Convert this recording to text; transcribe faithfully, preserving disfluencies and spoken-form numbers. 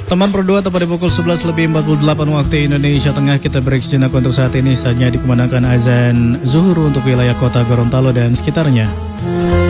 Teman berdua tepat di pukul sebelas lebih empat puluh delapan waktu Indonesia Tengah. Kita break sejenak untuk saat ini. Saatnya dikumandangkan azan zuhur untuk wilayah kota Gorontalo dan sekitarnya.